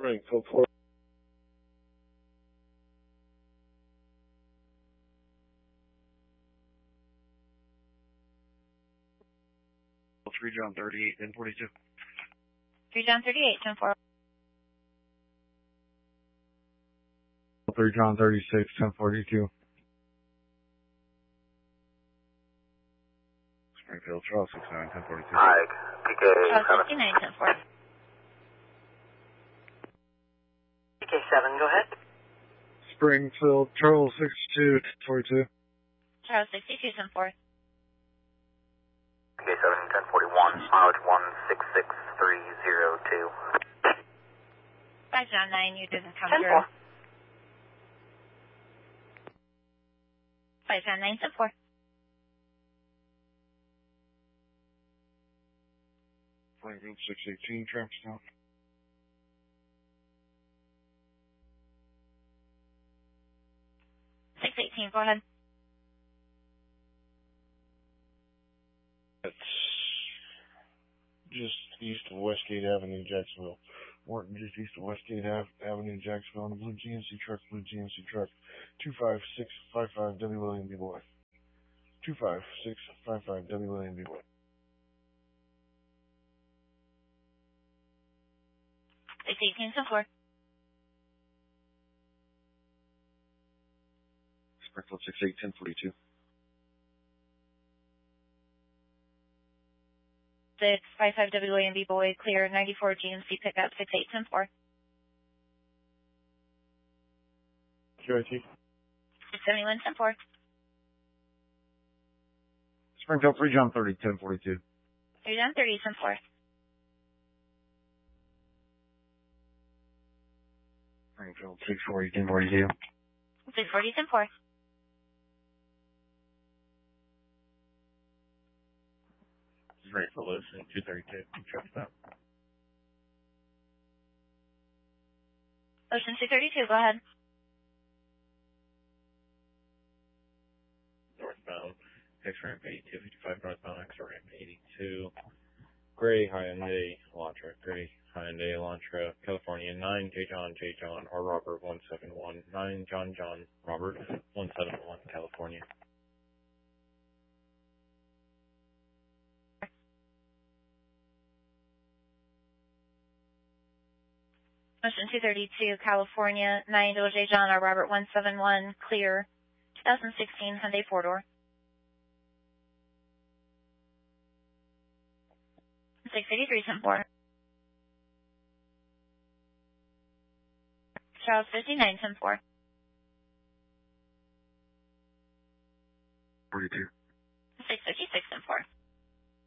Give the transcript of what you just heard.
Springfield, Florida. Three John 38, 1042. 3 John 38, 10-4. 3 John 36, 1042. Springfield, Charles 69, 1042. Hi, PK Charles 7. 69, 10-4. PK 7, go ahead. Springfield, Charles 62, 1042. Charles 62, 10-4. PK 7, 1041, mileage 166302. 5 John 9, you didn't come 10-4. through. 5 John 9, 10-4. Springfield, 618, Trampstown. 618, go ahead. That's just east of Westgate Avenue, Jacksonville. Morton, just east of Westgate Avenue, Jacksonville. On the blue GMC truck, 25655 W. William B. Boy. 25655 W. William B. Boy. 618, 10-4. Springfield, 68, 1042. 655 W. William B. Boy, clear 94 GMC pickup, 6810-4. QIT. 671-10-4. Springfield, 3 John 30, 1042. 3 John 30, 10-4. Springfield, 640, 1042. 640, 10-4. Springfield, Ocean, 232. Trampstown. Ocean 232, go ahead. Northbound, X-Ramp 8255, northbound X-Ramp 82. Gray, Hyundai, Elantra, Gray, Hyundai, Elantra, California, 9, J. John, or Robert 171, 9, John, Robert 171, California. Ocean 232, California, 9 J. John or Robert 171, clear, 2016 Hyundai 4-door. 683, 10-4. Charles 59, 10-4. 42. 656, 10-4.